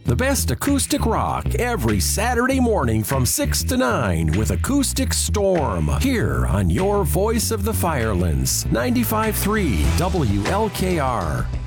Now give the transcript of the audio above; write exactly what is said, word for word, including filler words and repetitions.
The best acoustic rock every Saturday morning from six to nine with Acoustic Storm here on your voice of the Firelands, ninety-five point three W L K R.